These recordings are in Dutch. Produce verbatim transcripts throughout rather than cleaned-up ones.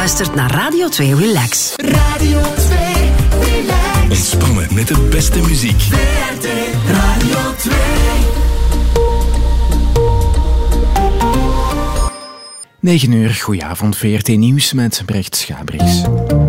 luistert naar Radio twee Relax. Radio twee Relax. Ontspannen met de beste muziek. V R T Radio twee. negen uur, goedenavond, V R T Nieuws met Brecht Schabriks.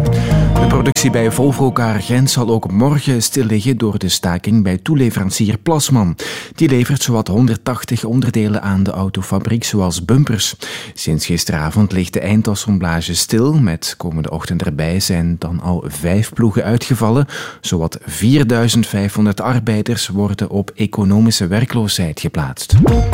De productie bij Volvo Car-Gent zal ook morgen stil liggen door de staking bij toeleverancier Plasman. Die levert zowat honderdtachtig onderdelen aan de autofabriek, zoals bumpers. Sinds gisteravond ligt de eindassemblage stil. Met komende ochtend erbij zijn dan al vijf ploegen uitgevallen. Zowat vierduizend vijfhonderd arbeiders worden op economische werkloosheid geplaatst.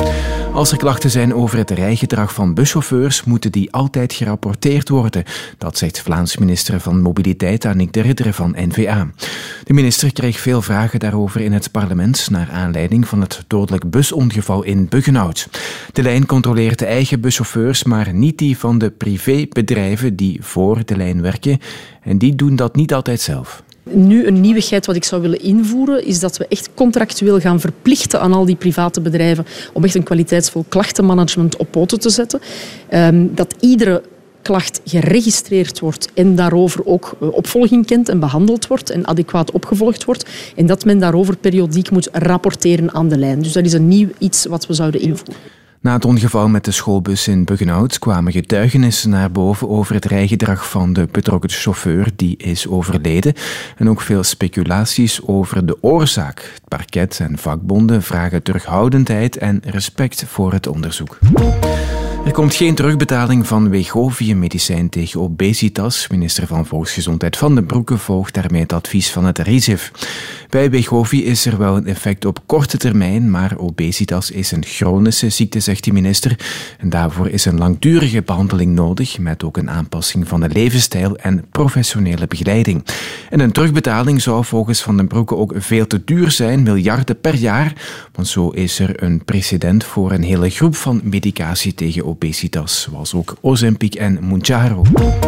Als er klachten zijn over het rijgedrag van buschauffeurs, moeten die altijd gerapporteerd worden. Dat zegt Vlaams minister van Mobiliteit Annick de Ridder van N V A. De minister kreeg veel vragen daarover in het parlement naar aanleiding van het dodelijk busongeval in Buggenhout. De lijn controleert de eigen buschauffeurs, maar niet die van de privébedrijven die voor de lijn werken. En die doen dat niet altijd zelf. Nu een nieuwigheid wat ik zou willen invoeren is dat we echt contractueel gaan verplichten aan al die private bedrijven om echt een kwaliteitsvol klachtenmanagement op poten te zetten. Um, dat iedere klacht geregistreerd wordt en daarover ook opvolging kent en behandeld wordt en adequaat opgevolgd wordt. En dat men daarover periodiek moet rapporteren aan de lijn. Dus dat is een nieuw iets wat we zouden invoeren. Na het ongeval met de schoolbus in Buggenhout kwamen getuigenissen naar boven over het rijgedrag van de betrokken chauffeur, die is overleden. En ook veel speculaties over de oorzaak. Het parket en vakbonden vragen terughoudendheid en respect voor het onderzoek. Er komt geen terugbetaling van Wegovy-medicijn tegen obesitas. Minister van Volksgezondheid Van den Broeke volgt daarmee het advies van het R I Z I V. Bij Wegovy is er wel een effect op korte termijn, maar obesitas is een chronische ziekte, zegt de minister. En daarvoor is een langdurige behandeling nodig, met ook een aanpassing van de levensstijl en professionele begeleiding. En een terugbetaling zou volgens Van den Broeke ook veel te duur zijn, miljarden per jaar, want zo is er een precedent voor een hele groep van medicatie tegen obesitas, zoals ook Ozempic en Mounjaro.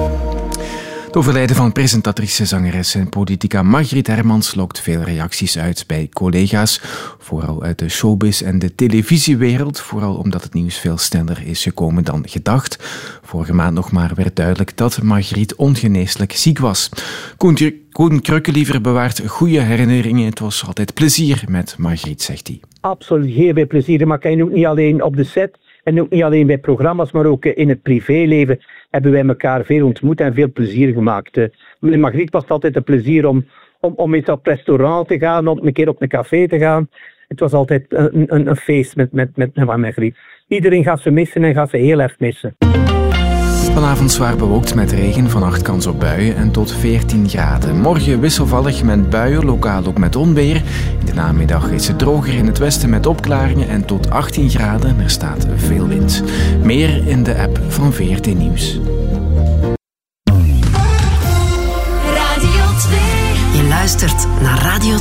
Het overlijden van presentatrice, zangeres en politica Margriet Hermans lokt veel reacties uit bij collega's, vooral uit de showbiz en de televisiewereld, vooral omdat het nieuws veel sneller is gekomen dan gedacht. Vorige maand nog maar werd duidelijk dat Margriet ongeneeslijk ziek was. Koen, Koen Krukkeliever bewaart goede herinneringen. Het was altijd plezier met Margriet, zegt hij. Absoluut, heel veel plezier. Maar kan ook niet alleen op de set en ook niet alleen bij programma's, maar ook in het privéleven hebben wij elkaar veel ontmoet en veel plezier gemaakt. Met Margriet was het altijd een plezier om, om, om eens op restaurant te gaan, om een keer op een café te gaan. Het was altijd een, een, een feest met, met, met, met Margriet. Iedereen gaat ze missen en gaat ze heel erg missen. Vanavond zwaar bewolkt met regen, vannacht kans op buien en tot veertien graden. Morgen wisselvallig met buien, lokaal ook met onweer. In de namiddag is het droger in het westen met opklaringen en tot achttien graden. Er staat veel wind. Meer in de app van V R T Nieuws. Radio twee. Je luistert naar Radio